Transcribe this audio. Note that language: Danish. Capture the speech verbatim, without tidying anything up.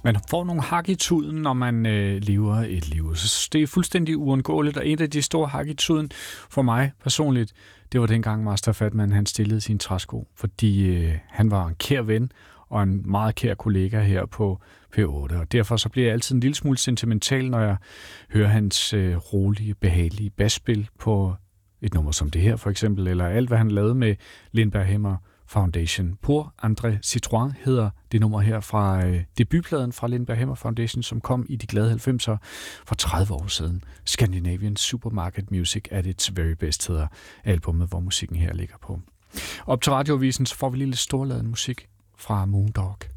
Man får nogle hak i tuden, når man øh, lever et liv. Så det er fuldstændig uundgåeligt, og et af de store hak i tuden for mig personligt, det var dengang Master Fatman han stillede sine træsko, fordi øh, han var en kær ven og en meget kær kollega her på P otte, og derfor så bliver jeg altid en lille smule sentimental, når jeg hører hans øh, rolige, behagelige basspil på et nummer som det her for eksempel, eller alt hvad han lavede med Lindbergh Hemmer Foundation. Pour André Citroën hedder det nummer her fra øh, debutpladen fra Lindbergh Hemmer Foundation, som kom i de glade halvfemser for tredive år siden. Scandinavian Supermarket Music at its very best hedder albumet, hvor musikken her ligger på. Op til radioavisen så får vi lille storladen musik fra Moondog.